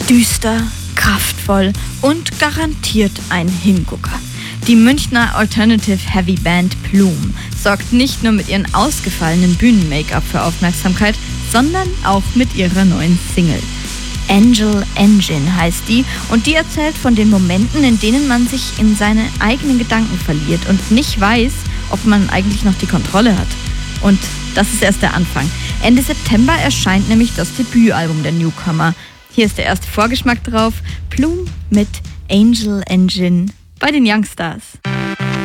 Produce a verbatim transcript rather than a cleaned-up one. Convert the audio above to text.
Düster, kraftvoll und garantiert ein Hingucker. Die Münchner Alternative Heavy Band Plume sorgt nicht nur mit ihren ausgefallenen Bühnen-Make-up für Aufmerksamkeit, sondern auch mit ihrer neuen Single. Angel Engine heißt die und die erzählt von den Momenten, in denen man sich in seine eigenen Gedanken verliert und nicht weiß, ob man eigentlich noch die Kontrolle hat. Und das ist erst der Anfang. Ende September erscheint nämlich das Debütalbum der Newcomer. Hier ist der erste Vorgeschmack drauf. Plume mit Angel Engine bei den Youngstars.